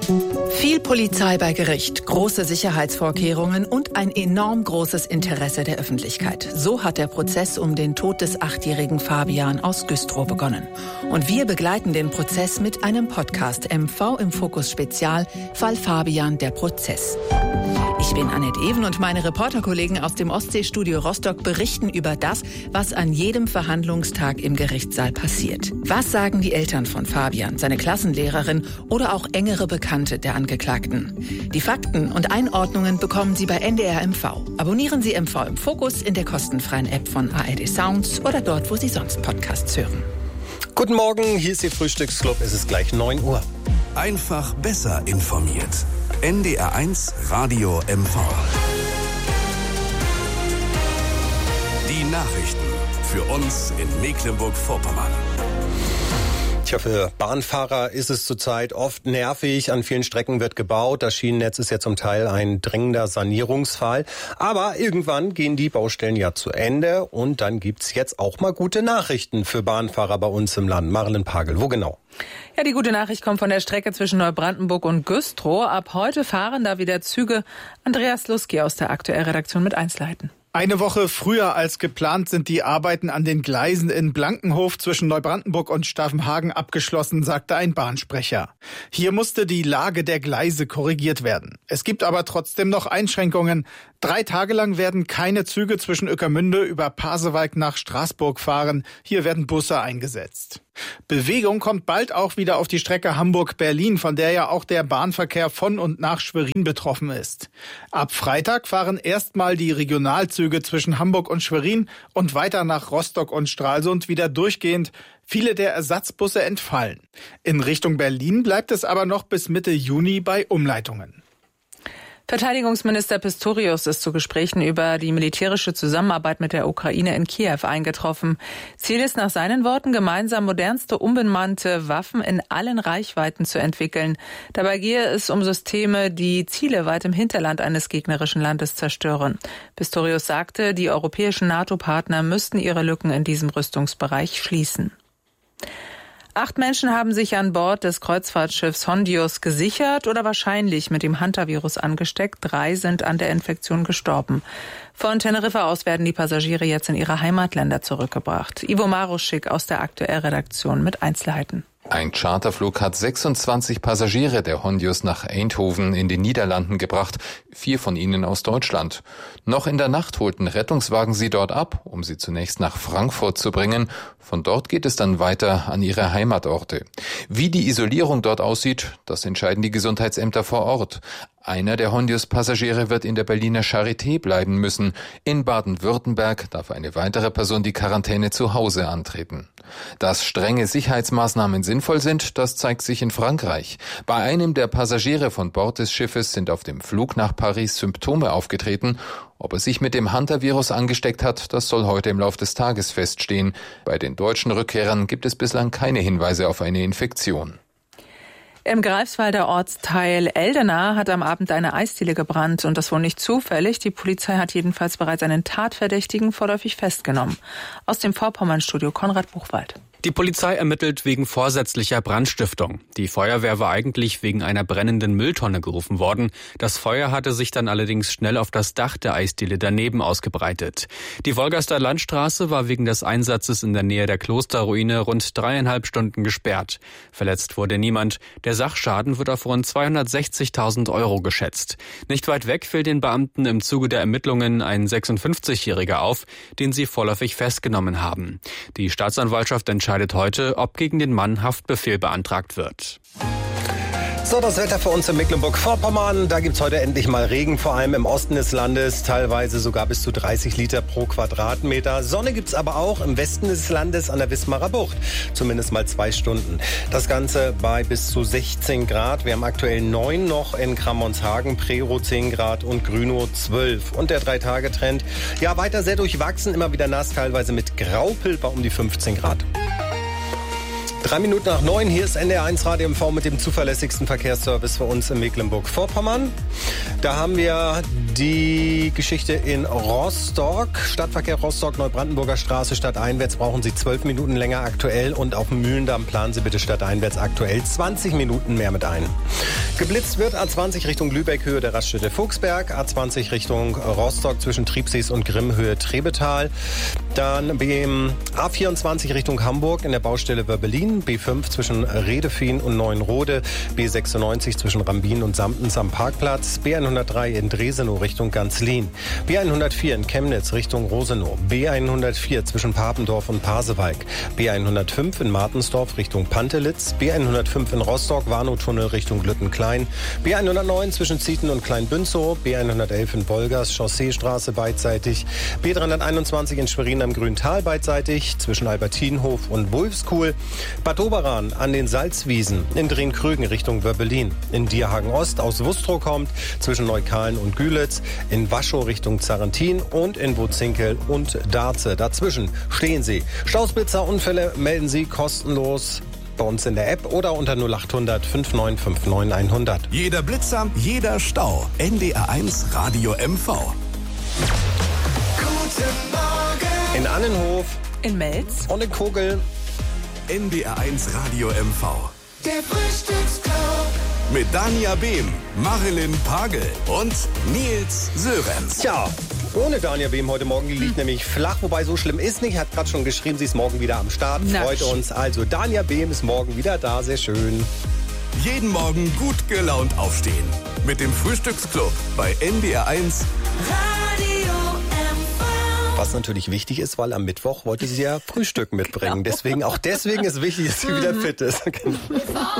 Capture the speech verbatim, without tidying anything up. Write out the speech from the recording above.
Viel Polizei bei Gericht, große Sicherheitsvorkehrungen und ein enorm großes Interesse der Öffentlichkeit. So hat der Prozess um den Tod des achtjährigen Fabian aus Güstrow begonnen. Und wir begleiten den Prozess mit einem Podcast M V im Fokus Spezial, Fall Fabian, der Prozess. Ich bin Annette Even und meine Reporterkollegen aus dem Ostseestudio Rostock berichten über das, was an jedem Verhandlungstag im Gerichtssaal passiert. Was sagen die Eltern von Fabian, seine Klassenlehrerin oder auch engere Bekannte der Angeklagten? Die Fakten und Einordnungen bekommen Sie bei N D R M V. Abonnieren Sie M V im Fokus in der kostenfreien App von A R D Sounds oder dort, wo Sie sonst Podcasts hören. Guten Morgen, hier ist Ihr Frühstücksclub. Es ist gleich neun Uhr. Einfach besser informiert. N D R eins Radio M V. Die Nachrichten für uns in Mecklenburg-Vorpommern. Tja, für Bahnfahrer ist es zurzeit oft nervig. An vielen Strecken wird gebaut. Das Schienennetz ist ja zum Teil ein dringender Sanierungsfall. Aber irgendwann gehen die Baustellen ja zu Ende. Und dann gibt's jetzt auch mal gute Nachrichten für Bahnfahrer bei uns im Land. Marilyn Pagel, wo genau? Ja, die gute Nachricht kommt von der Strecke zwischen Neubrandenburg und Güstrow. Ab heute fahren da wieder Züge. Andreas Luski aus der Aktuell-Redaktion mit Einzelheiten. Eine Woche früher als geplant sind die Arbeiten an den Gleisen in Blankenhof zwischen Neubrandenburg und Stavenhagen abgeschlossen, sagte ein Bahnsprecher. Hier musste die Lage der Gleise korrigiert werden. Es gibt aber trotzdem noch Einschränkungen. Drei Tage lang werden keine Züge zwischen Ueckermünde über Pasewalk nach Straßburg fahren. Hier werden Busse eingesetzt. Bewegung kommt bald auch wieder auf die Strecke Hamburg-Berlin, von der ja auch der Bahnverkehr von und nach Schwerin betroffen ist. Ab Freitag fahren erstmal die Regionalzüge zwischen Hamburg und Schwerin und weiter nach Rostock und Stralsund wieder durchgehend. Viele der Ersatzbusse entfallen. In Richtung Berlin bleibt es aber noch bis Mitte Juni bei Umleitungen. Verteidigungsminister Pistorius ist zu Gesprächen über die militärische Zusammenarbeit mit der Ukraine in Kiew eingetroffen. Ziel ist nach seinen Worten, gemeinsam modernste unbemannte Waffen in allen Reichweiten zu entwickeln. Dabei gehe es um Systeme, die Ziele weit im Hinterland eines gegnerischen Landes zerstören. Pistorius sagte, die europäischen NATO-Partner müssten ihre Lücken in diesem Rüstungsbereich schließen. Acht Menschen haben sich an Bord des Kreuzfahrtschiffs Hondius gesichert oder wahrscheinlich mit dem Hantavirus angesteckt. Drei sind an der Infektion gestorben. Von Teneriffa aus werden die Passagiere jetzt in ihre Heimatländer zurückgebracht. Ivo Maruschik aus der Aktuell-Redaktion mit Einzelheiten. Ein Charterflug hat sechsundzwanzig Passagiere der Hondius nach Eindhoven in den Niederlanden gebracht, vier von ihnen aus Deutschland. Noch in der Nacht holten Rettungswagen sie dort ab, um sie zunächst nach Frankfurt zu bringen. Von dort geht es dann weiter an ihre Heimatorte. Wie die Isolierung dort aussieht, das entscheiden die Gesundheitsämter vor Ort. Einer der Hondius-Passagiere wird in der Berliner Charité bleiben müssen. In Baden-Württemberg darf eine weitere Person die Quarantäne zu Hause antreten. Dass strenge Sicherheitsmaßnahmen sinnvoll sind, das zeigt sich in Frankreich. Bei einem der Passagiere von Bord des Schiffes sind auf dem Flug nach Paris Symptome aufgetreten. Ob er sich mit dem Hantavirus angesteckt hat, das soll heute im Laufe des Tages feststehen. Bei den deutschen Rückkehrern gibt es bislang keine Hinweise auf eine Infektion. Im Greifswalder Ortsteil Eldena hat am Abend eine Eisdiele gebrannt und das wohl nicht zufällig. Die Polizei hat jedenfalls bereits einen Tatverdächtigen vorläufig festgenommen. Aus dem Vorpommernstudio Konrad Buchwald. Die Polizei ermittelt wegen vorsätzlicher Brandstiftung. Die Feuerwehr war eigentlich wegen einer brennenden Mülltonne gerufen worden. Das Feuer hatte sich dann allerdings schnell auf das Dach der Eisdiele daneben ausgebreitet. Die Wolgaster Landstraße war wegen des Einsatzes in der Nähe der Klosterruine rund dreieinhalb Stunden gesperrt. Verletzt wurde niemand. Der Sachschaden wird auf rund zweihundertsechzigtausend Euro geschätzt. Nicht weit weg fiel den Beamten im Zuge der Ermittlungen ein sechsundfünfzigjähriger auf, den sie vorläufig festgenommen haben. Die Staatsanwaltschaft entscheidet entscheidet heute, ob gegen den Mann Haftbefehl beantragt wird. So, das Wetter für uns in Mecklenburg-Vorpommern. Da gibt's heute endlich mal Regen, vor allem im Osten des Landes. Teilweise sogar bis zu dreißig Liter pro Quadratmeter. Sonne gibt's aber auch im Westen des Landes an der Wismarer Bucht. Zumindest mal zwei Stunden. Das Ganze bei bis zu sechzehn Grad. Wir haben aktuell neun noch in Kramonshagen, Prerow zehn Grad und Grünow zwölf. Und der Drei-Tage-Trend, ja, weiter sehr durchwachsen. Immer wieder nass, teilweise mit Graupel bei um die fünfzehn Grad. Drei Minuten nach neun, hier ist N D R eins Radio M V mit dem zuverlässigsten Verkehrsservice für uns in Mecklenburg-Vorpommern. Da haben wir die Geschichte in Rostock. Stadtverkehr Rostock, Neubrandenburger Straße, stadteinwärts brauchen Sie zwölf Minuten länger aktuell und auf dem Mühlendamm planen Sie bitte stadteinwärts aktuell zwanzig Minuten mehr mit ein. Geblitzt wird A zwanzig Richtung Lübeck, Höhe der Raststätte Fuchsberg, A zwanzig Richtung Rostock zwischen Triebsees und Grimm, Höhe Trebetal. Dann B M A vierundzwanzig Richtung Hamburg in der Baustelle Wörbelin, B fünf zwischen Redefien und Neuenrode, B sechsundneunzig zwischen Rambin und Samtens am Parkplatz, B hundertdrei in Dresenow Richtung Ganzlin, B hundertvier in Chemnitz Richtung Rosenow, B hundertvier zwischen Papendorf und Pasewalk, B hundertfünf in Martensdorf Richtung Pantelitz, B hundertfünf in Rostock, Warnow-Tunnel Richtung Lüttenklein, B hundertneun zwischen Zieten und Kleinbünzow, B hundertelf in Wolgast, Chausseestraße beidseitig, B dreihunderteinundzwanzig in Schwerin am Grüntal beidseitig, zwischen Albertinhof und Wulfskuhl, Bad Oberan an den Salzwiesen, in Drehn-Krügen Richtung Wörbelin, in Dierhagen Ost aus Wustrow kommt, zwischen Neukalen und Gülitz, in Waschow Richtung Zarrentin und in Wutzinkel und Darze. Dazwischen stehen Sie. Stausblitzer-Unfälle melden Sie kostenlos bei uns in der App oder unter null achthundert fünfundneunzig neunundfünfzig hundert. Jeder Blitzer, jeder Stau. N D R eins Radio M V. Guten Morgen. In Annenhof In Melz und in Kogel. N D R eins Radio M V. Der Frühstücksclub. Mit Dania Behm, Marilyn Pagel und Nils Sörenz. Tja, ohne Dania Behm heute Morgen, die liegt nämlich flach, wobei so schlimm ist nicht. Hat gerade schon geschrieben, sie ist morgen wieder am Start. Na, Freut uns. Also Dania Behm ist morgen wieder da, sehr schön. Jeden Morgen gut gelaunt aufstehen. Mit dem Frühstücksclub bei N D R eins Radio M V. Was natürlich wichtig ist, weil am Mittwoch wollte sie ja Frühstück mitbringen. Deswegen, auch deswegen ist wichtig, dass sie wieder fit ist.